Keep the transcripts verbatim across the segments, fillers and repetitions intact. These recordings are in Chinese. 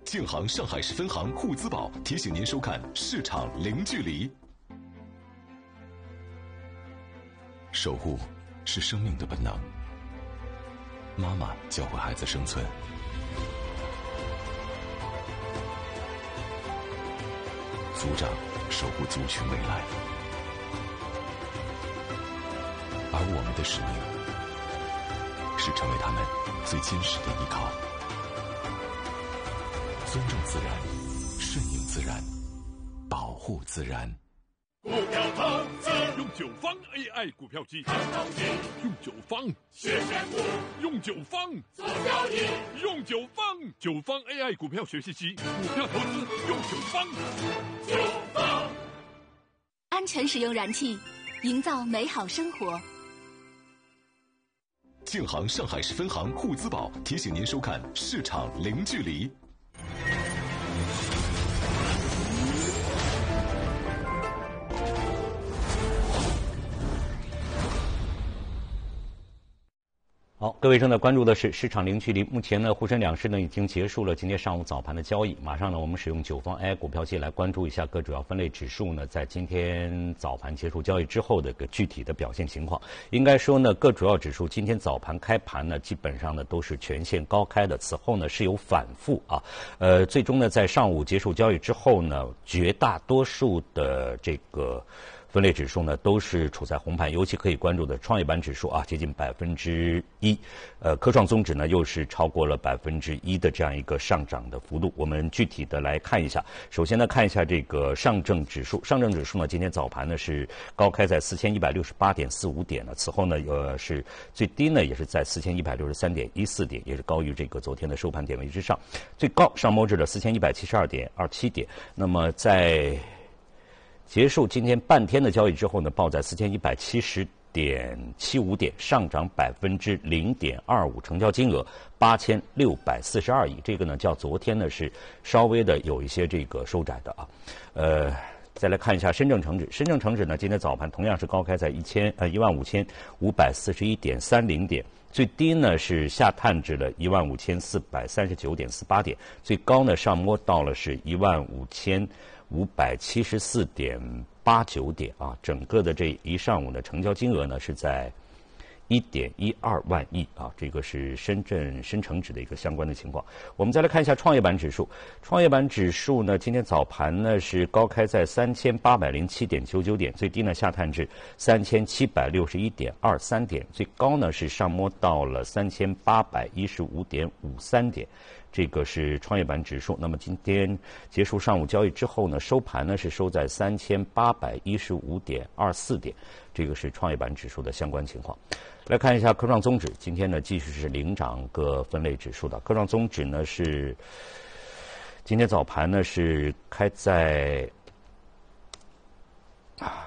建行上海市分行沪资宝提醒您收看市场零距离。守护是生命的本能，妈妈教会孩子生存，族长守护族群未来，而我们的使命是成为他们最坚实的依靠。尊重自然，顺应自然，保护自然。 股票投资用九方 A I 股票机，用九方学选股，用九方做交易，用九方九方 A I 股票学习机，股票投资用九方。九方安全使用燃气，营造美好生活。 建行上海市分行沪资宝提醒您收看市场零距离。 好，各位正在关注的是市场零距离。目前呢，沪深两市呢已经结束了今天上午早盘的交易。马上呢，我们使用九方 A I 股票机来关注一下各主要分类指数呢，在今天早盘结束交易之后的一个具体的表现情况。应该说呢，各主要指数今天早盘开盘呢，基本上呢都是全线高开的。此后呢是有反复啊，呃，最终呢在上午结束交易之后呢，绝大多数的这个分类指数呢都是处在红盘，尤其可以关注的创业板指数啊，接近百分之一，呃，科创综指呢又是超过了百分之一的这样一个上涨的幅度。我们具体的来看一下，首先呢看一下这个上证指数，上证指数呢今天早盘呢是高开在四千一百六十八点四五点呢，此后呢呃是最低呢也是在四千一百六十三点一四点，也是高于这个昨天的收盘点位之上，最高上摸至了四千一百七十二点二七点。那么在结束今天半天的交易之后呢，报在四千一百七十点七五点，上涨百分之零点二五，成交金额八千六百四十二亿。这个呢，较昨天呢是稍微的有一些这个收窄的啊。呃，再来看一下深证成指，深证成指呢，今天早盘同样是高开在一千呃一万五千五百四十一点三零点。最低呢是下探至了一万五千四百三十九点四八点，最高呢上摸到了是一万五千五百七十四点八九点啊，整个的这一上午的成交金额呢是在一点一二万亿啊，这个是深圳深成指的一个相关的情况。我们再来看一下创业板指数，创业板指数呢今天早盘呢是高开在三千八百零七点九九点，最低呢下探至三千七百六十一点二三点，最高呢是上摸到了三千八百一十五点五三点。这个是创业板指数。那么今天结束上午交易之后呢，收盘呢是收在三千八百一十五点二四点，这个是创业板指数的相关情况。来看一下科创综指，今天呢继续是领涨各分类指数的。科创综指呢是今天早盘呢是开在啊。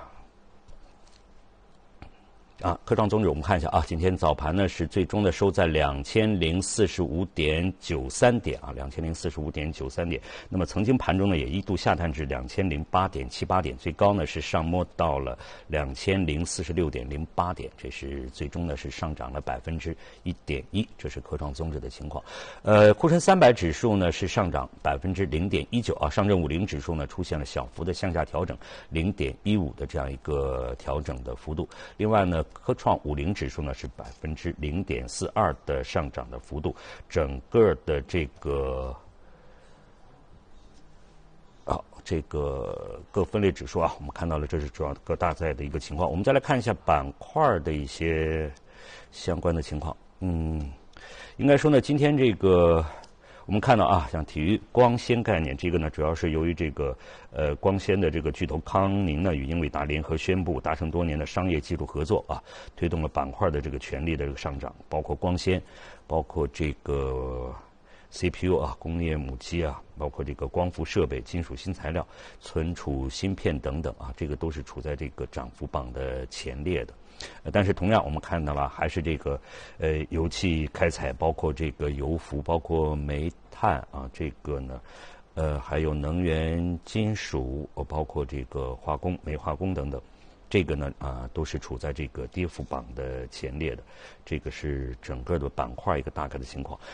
啊，科创综指我们看一下啊，今天早盘呢是最终的收在两千零四十五点九三点啊，两千零四十五点九三点。那么曾经盘中呢也一度下探至两千零八点七八点，最高呢是上摸到了两千零四十六点零八点，这是最终呢是上涨了百分之一点一，这是科创综指的情况。呃，沪深三百指数呢是上涨百分之零点一九啊，上证五零指数呢出现了小幅的向下调整，零点一五的这样一个调整的幅度。另外呢，科创五零指数呢是百分之零点四二的上涨的幅度，整个的这个啊这个各分类指数啊，我们看到了这是主要各大在的一个情况。我们再来看一下板块的一些相关的情况。嗯，应该说呢，今天这个我们看到啊，像体育光纤概念，这个呢主要是由于这个呃光纤的这个巨头康宁呢与英伟达联合宣布达成多年的商业技术合作啊，推动了板块的这个权力的这个上涨，包括光纤，包括这个 C P U 啊，工业母机啊，包括这个光伏设备、金属新材料、存储芯片等等啊，这个都是处在这个涨幅榜的前列的。呃，但是同样我们看到了，还是这个呃油气开采，包括这个油服，包括煤炭啊，这个呢，呃还有能源金属，包括这个化工、煤化工等等。这个呢啊都是处在这个跌幅榜的前列的，这个是整个的板块一个大概的情况。